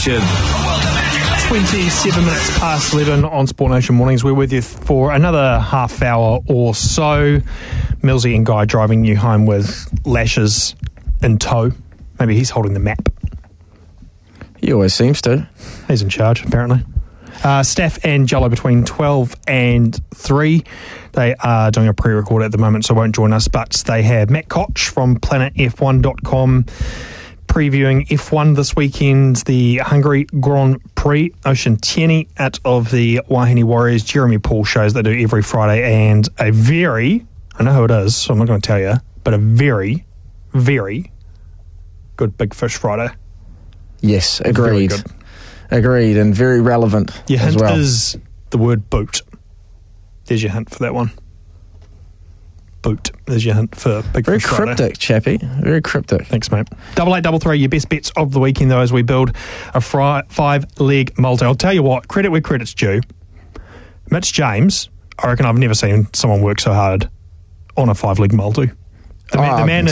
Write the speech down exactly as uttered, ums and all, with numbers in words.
question. twenty-seven minutes past eleven on Sport Nation Mornings. We're with you for another half hour or so. Millsy and Guy driving you home with lashes in tow. Maybe he's holding the map. He always seems to. He's in charge, apparently. Uh, Staff and Jello between twelve and three. They are doing a pre-record at the moment, so won't join us, but they have Matt Koch from planet f one dot com previewing F one this weekend, the Hungary Grand Prix. Ocean Tierney out of the Wahine Warriors, Jeremy Paul shows they do every Friday, and a very, I know who it is, so I'm not going to tell you, but a very, very good Big Fish Friday. Yes, agreed. Very good. Agreed, and very relevant Your as hint well. is the word boot. There's your hint for that one. Boot. There's your hint for Big Very Fish Friday. cryptic, chappy. Very cryptic. Thanks, mate. Double eight, double three, your best bets of the weekend, though, as we build a fri- five-leg multi. I'll tell you what, credit where credit's due. Mitch James, I reckon I've never seen someone work so hard on a five-leg multi. The, Oh, man, the I've man been